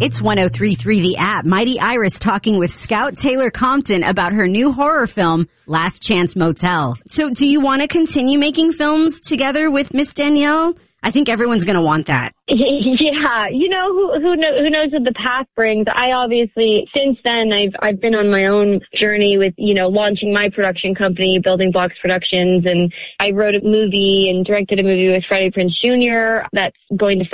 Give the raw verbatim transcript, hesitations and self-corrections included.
It's one oh three point three The App. Mighty Iris talking with Scout Taylor Compton about her new horror film, Last Chance Motel. So do you want to continue making films together with Miss Danielle? I think everyone's going to want that. Yeah, you know, who who, know, who knows what the path brings. I obviously, since then, I've I've been on my own journey with, you know, launching my production company, Building Blocks Productions, and I wrote a movie and directed a movie with Freddie Prinze Junior that's going to